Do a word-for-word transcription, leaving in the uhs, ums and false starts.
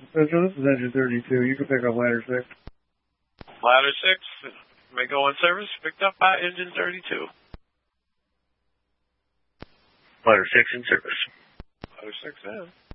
Central, this is engine thirty-two. You can pick up ladder six. Ladder six, may go in service, picked up by engine thirty-two. Ladder six in service. Ladder six in.